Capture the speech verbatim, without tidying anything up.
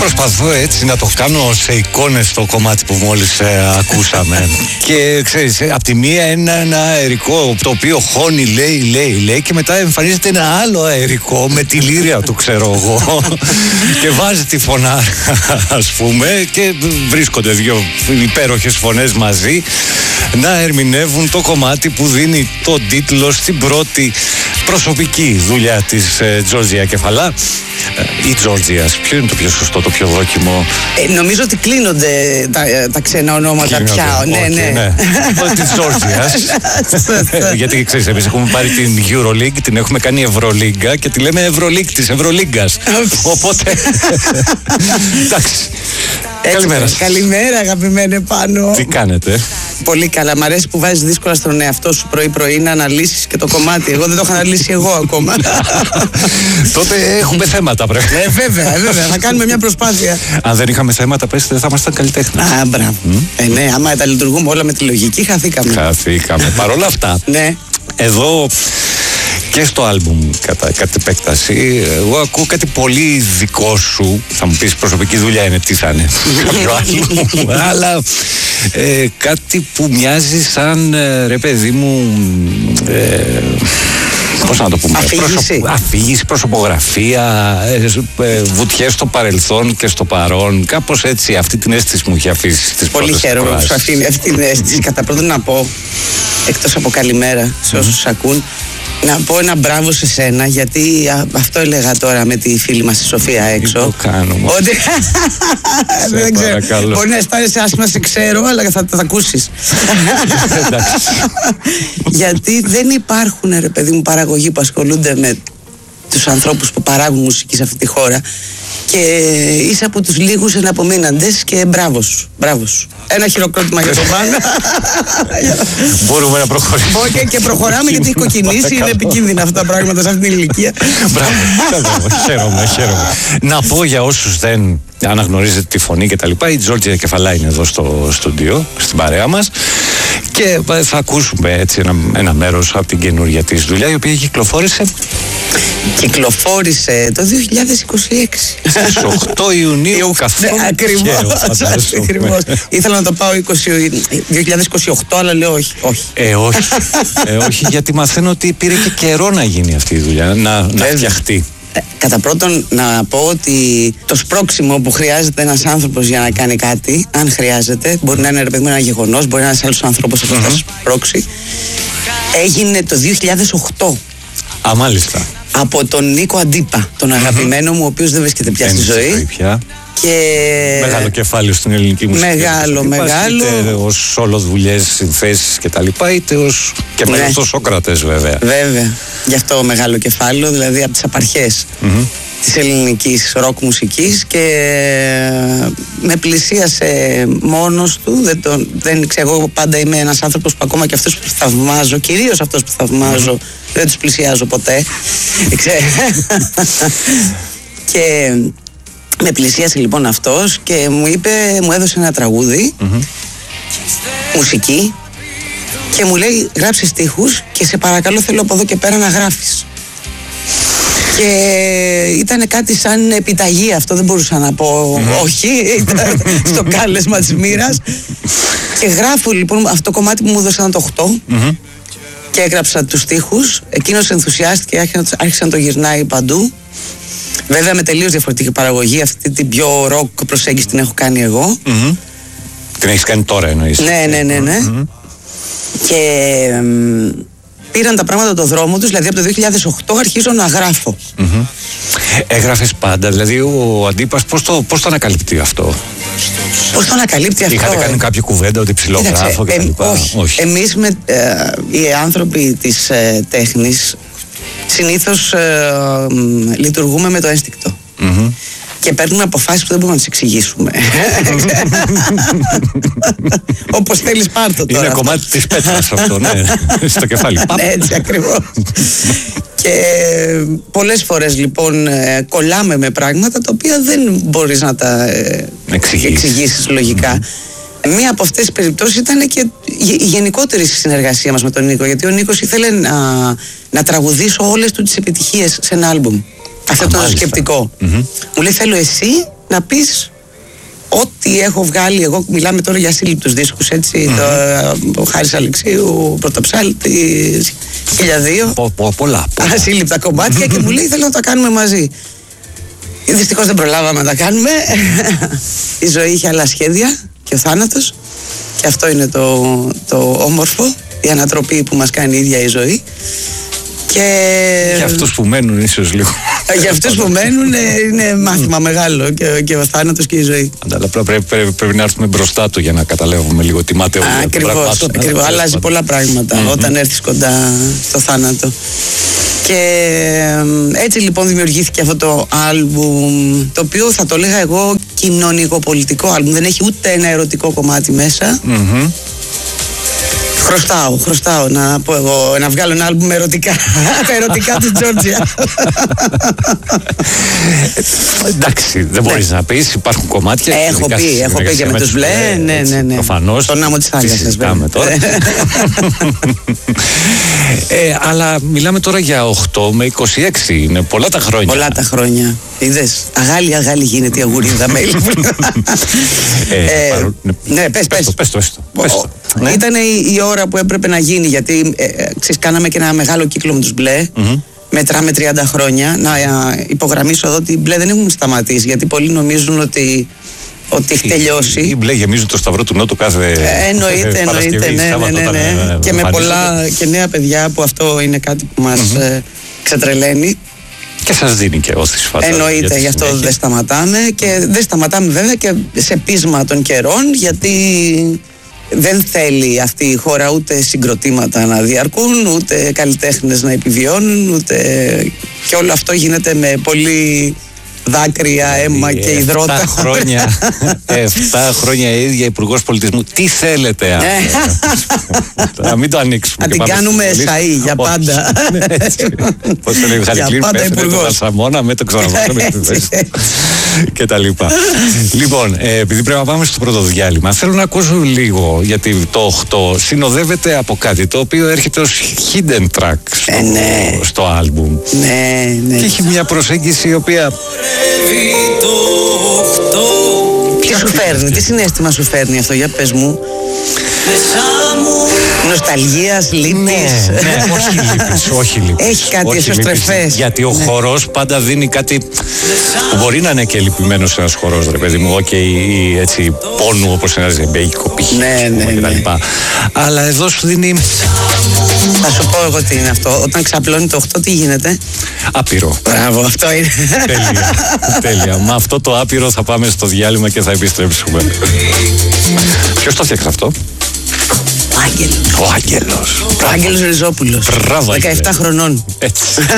προσπαθώ έτσι να το κάνω σε εικόνες το κομμάτι που μόλις ε, ακούσαμε. Και ξέρεις, ε, απ' τη μία ένα, ένα αερικό το οποίο χώνει, λέει, λέει, λέει, και μετά εμφανίζεται ένα άλλο αερικό με τη λύρια του, ξέρω εγώ, και βάζει τη φωνά, ας πούμε, και βρίσκονται δύο υπέροχες φωνές μαζί να ερμηνεύουν το κομμάτι που δίνει τον τίτλο στην πρώτη προσωπική δουλειά της ε, Τζόρτζια Κεφαλά ή Τζόρτζιας. Ποιο είναι το πιο σωστό, το πιο δόκιμο? Ε, νομίζω ότι κλείνονται τα, τα ξένα ονόματα κλείνονται, πια. Ναι, okay, ναι. ναι. Της Τζόρτζιας. Γιατί ξέρεις, εμείς έχουμε πάρει την Euroleague, την έχουμε κάνει Ευρωλίγκα και τη λέμε Ευρωλίγκ της Ευρωλίγκας. Οπότε. Εντάξει. Καλημέρα σας. Καλημέρα, αγαπημένε Πάνο. Τι κάνετε? Πολύ καλά. Μ' αρέσει που βάζεις δύσκολα στον εαυτό σου πρωί-πρωί να αναλύσεις και το κομμάτι. Εγώ δεν το έχω αναλύσει εγώ ακόμα. Τότε έχουμε θέματα, πρέπει. Ε, βέβαια, βέβαια. Θα κάνουμε μια προσπάθεια. Αν δεν είχαμε θέματα, πες, δεν θα ήμασταν καλλιτέχνες. Α, μπράβο. Mm. Ε, ναι, άμα τα λειτουργούμε όλα με τη λογική, χαθήκαμε. Χαθήκαμε. Παρ' όλα αυτά, ναι. Εδώ και στο άλμπουμ κατά, κατά επέκταση, εγώ ακούω κάτι πολύ δικό σου. Θα μου πεις προσωπική δουλειά είναι, τι θα είναι κάποιο άλμπουμ, αλλά ε, κάτι που μοιάζει σαν, ε, ρε παιδί μου, ε, πώς να το πούμε, αφήγηση, Προσω... αφήγηση προσωπογραφία, ε, ε, βουτιές στο παρελθόν και στο παρόν, κάπως έτσι. Αυτή την αίσθηση μου έχει αφήσει στις πολύ χαίρομαι που σου αφήνει αυτή την αίσθηση. Κατά πρώτον να πω, εκτός από καλημέρα σε όσους mm. ακούν, να πω ένα μπράβο σε σένα, γιατί α, αυτό έλεγα τώρα με τη φίλη μας τη Σοφία έξω. Τι το κάνουμε. Ότι δεν ξέρω, μπορεί να αισθάνεσαι άσχημα, σε ξέρω, αλλά θα τα ακούσεις. Γιατί δεν υπάρχουν, ρε παιδί μου, παραγωγοί που ασχολούνται με τους ανθρώπους που παράγουν μουσική σε αυτή τη χώρα. Και είσαι από τους λίγους εναπομείναντες και μπράβο σου, μπράβο σου. Ένα χειροκρότημα για τον Πάνο. Μπορούμε να προχωρήσουμε. Όχι, και προχωράμε γιατί έχει κοκκινήσει, είναι επικίνδυνα αυτά τα πράγματα σε αυτή την ηλικία. Μπράβο, χαίρομαι, χαίρομαι. Να πω για όσους δεν αναγνωρίζετε τη φωνή και τα λοιπά, η Τζόρτζια Κεφαλά είναι εδώ στο στούντιο, στην παρέα μας, και θα ακούσουμε έτσι ένα, ένα μέρος από την καινούργια της δουλειά, η οποία κυκλοφόρησε Κυκλοφόρησε το δύο χιλιάδες είκοσι έξι. Στις οκτώ Ιουνίου, καθόλου ακριβώς. Ήθελα να το πάω δύο χιλιάδες είκοσι οκτώ, αλλά λέω όχι. όχι. Ε, όχι. ε, όχι, γιατί μαθαίνω ότι πήρε και καιρό να γίνει αυτή η δουλειά, να, να φτιαχτεί. Ε, κατά πρώτον, να πω ότι το σπρώξιμο που χρειάζεται ένας άνθρωπος για να κάνει κάτι, αν χρειάζεται, μπορεί να είναι, ρε παιδί μου, ένα γεγονός, μπορεί να είναι ένας άλλος άνθρωπος που θα σπρώξει, έγινε το δύο χιλιάδες οκτώ. Α, μάλιστα. Από τον Νίκο Αντίπα, τον αγαπημένο μου, ο οποίος δεν βρίσκεται πια στη ζωή. Πια. Και... Μεγάλο κεφάλαιο στην ελληνική μουσική. Μεγάλο, μεγάλο. Είτε ως όλο δουλειές, συνθέσεις και τα λοιπά, είτε ως και ναι. Μέσα στο Σόκρατες, βέβαια. Βέβαια. Γι' αυτό μεγάλο κεφάλαιο, δηλαδή από τις απαρχές mm-hmm. της ελληνικής ροκ μουσικής, και με πλησίασε μόνος του. Δεν, τον, δεν ξέρω, εγώ πάντα είμαι ένας άνθρωπος που ακόμα και αυτούς που θαυμάζω, κυρίως αυτούς που θαυμάζω, mm-hmm. δεν τους πλησιάζω ποτέ. Και με πλησίασε λοιπόν αυτός και μου είπε, μου έδωσε ένα τραγούδι, mm-hmm. μουσική, και μου λέει γράψε στίχους και σε παρακαλώ θέλω από εδώ και πέρα να γράφεις. Και ήταν κάτι σαν επιταγή αυτό, δεν μπορούσα να πω mm-hmm. όχι, ήταν στο κάλεσμα της μοίρας. Και γράφω λοιπόν αυτό το κομμάτι που μου έδωσαν το οκτώ mm-hmm. και έγραψα τους στίχους. Εκείνος ενθουσιάστηκε, άρχισε να το γυρνάει παντού. Βέβαια με τελείως διαφορετική παραγωγή, αυτή την πιο ροκ προσέγγιση την έχω κάνει εγώ. Mm-hmm. Την έχεις κάνει τώρα εννοείς? Ναι, ναι, ναι, ναι. Mm-hmm. Και μ, πήραν τα πράγματα το δρόμο τους, δηλαδή από το δύο χιλιάδες οκτώ αρχίζω να γράφω. Mm-hmm. Έγραφες πάντα, δηλαδή ο Αντίπας πώς το, πώς το ανακαλύπτει αυτό? Πώς το ανακαλύπτει αυτό? Είχατε κάνει κάποια κουβέντα ότι ψιλογράφω και τα λοιπά? Όχι. όχι. Εμείς με, ε, οι άνθρωποι της ε, τέχνης συνήθως ε, ε, λειτουργούμε με το ένστικτο. Mm-hmm. Και παίρνουμε αποφάσεις που δεν μπορούμε να τις εξηγήσουμε. Όπως θέλεις πάρ' το τώρα. Είναι κομμάτι της πέτρας αυτό, ναι. Στο κεφάλι. Έτσι ακριβώς. Και πολλές φορές λοιπόν κολλάμε με πράγματα τα οποία δεν μπορείς να τα εξηγήσεις λογικά. Μία από αυτές τις περιπτώσεις ήταν και η γενικότερη συνεργασία μας με τον Νίκο, γιατί ο Νίκος ήθελε να, να τραγουδήσω όλες του τις επιτυχίες σε ένα άλμπουμ. Αυτό ήταν το σκεπτικό. Mm-hmm. Μου λέει θέλω εσύ να πεις ό,τι έχω βγάλει. Εγώ μιλάμε τώρα για σύλληπτους δίσκους, έτσι. Mm-hmm. Το, ο Χάρης Αλεξίου, ο Πρωτοψάλτης, χίλια δύο. Πο, πο, πολλά. πολλά. Ασύλληπτα κομμάτια και μου λέει θέλω να τα κάνουμε μαζί. Δυστυχώς δεν προλάβαμε να τα κάνουμε. Η ζωή είχε άλλα σχέδια και ο θάνατος. Και αυτό είναι το, το όμορφο, η ανατροπή που μας κάνει η ίδια η ζωή. Και... για αυτούς που μένουν ίσως λίγο. Για αυτούς που μένουν είναι μάθημα μεγάλο και, και ο θάνατος και η ζωή. Αλλά πρέπει, πρέπει, πρέπει να έρθουμε μπροστά του για να καταλάβουμε λίγο τι ματαιότητα. Ακριβώς, ακριβώς. Αλλάζει πολλά πράγματα mm-hmm. όταν έρθεις κοντά στο θάνατο. Και έτσι λοιπόν δημιουργήθηκε αυτό το άλμπουμ, το οποίο θα το λέγα εγώ κοινωνικοπολιτικό άλμπουμ. Δεν έχει ούτε ένα ερωτικό κομμάτι μέσα. Mm-hmm. Χρωστάω, χρωστάω να πω εγώ, να βγάλω ένα άλμπουμ με ερωτικά. Τα ερωτικά της Τζόρτζια. Εντάξει, δεν μπορείς να πεις, υπάρχουν κομμάτια. Έχω πει, έχω πει και με τους μπλε. Ναι, ναι, ναι. Προφανώς. Τον άμμο της Θάλασσας. Συζητάμε τώρα. Αλλά μιλάμε τώρα για οκτώ με είκοσι έξι, είναι πολλά τα χρόνια. Πολλά τα χρόνια. Είδες, αγάλη αγάλη γίνεται η αγουρίδα μέλη. Ναι, πες, πες. Πες το, πες το. Ναι. Ήταν η, η ώρα που έπρεπε να γίνει, γιατί ε, ε, ξέρεις, κάναμε και ένα μεγάλο κύκλο με τους μπλε. Mm-hmm. Μετράμε τριάντα χρόνια. Να ε, υπογραμμίσω εδώ ότι οι μπλε δεν έχουν σταματήσει, γιατί πολλοί νομίζουν ότι, ότι έχει τελειώσει. Οι μπλε γεμίζουν το Σταυρό του Νότου κάθε. Ε, εννοείται, εννοείται. Ναι, ναι, ναι, ναι. Και με πολλά και νέα παιδιά, που αυτό είναι κάτι που μας mm-hmm. ε, ξετρελαίνει. Και σας δίνει και όθηση, φαντάζομαι. Εννοείται, γι' αυτό συνέχεια. Δεν σταματάμε. Και δεν σταματάμε βέβαια και σε πείσμα των καιρών, γιατί δεν θέλει αυτή η χώρα ούτε συγκροτήματα να διαρκούν, ούτε καλλιτέχνες να επιβιώνουν, ούτε... και όλο αυτό γίνεται με πολύ δάκρυα, αίμα και υδρότα. Εφτά χρόνια, εφτά χρόνια η ίδια Υπουργός Πολιτισμού. Τι θέλετε, να μην το ανοίξουμε. Να την κάνουμε σαΐ για πάντα. Πώς το λέει ο Χαρικλής, πέφτει το Βαλσαμόνα με το ξαναβάλω και τα λοιπά. Λοιπόν, επειδή πρέπει να πάμε στο πρώτο διάλειμμα, θέλω να ακούσω λίγο, γιατί το οκτώ συνοδεύεται από κάτι το οποίο έρχεται ως hidden track στο, ε, ναι. στο άλμπουμ. Ναι, ναι. Και έχει μια προσέγγιση η οποία... Τι σου φέρνει, τι συναίσθημα σου φέρνει αυτό, για πες μου. Νοσταλγίας, λύπης. Ναι, ναι, όχι λύπης, όχι λύπης. Έχει κάτι εσωστρεφές. Γιατί ο ναι. χορός πάντα δίνει κάτι που μπορεί να είναι και λυπημένος ένας χορός, ρε παιδί μου, και okay, έτσι πόνου, όπως ένας ζεμπέικο π.χ. Ναι, ναι, ναι. ναι. Αλλά εδώ σου δίνει... Θα σου πω εγώ τι είναι αυτό. Όταν ξαπλώνει το οκτώ, τι γίνεται? Άπειρο. Μπράβο, αυτό είναι. Τέλεια, τέλεια. Με αυτό το άπειρο θα πάμε στο διάλειμμα και θα επιστρέψουμε. Ποιος το φτιάξε αυτό? Ο Άγγελος. Ο Άγγελος. Ο Άγγελος Ριζόπουλος. Μπράβο, δεκαεπτά χρονών. Έτσι.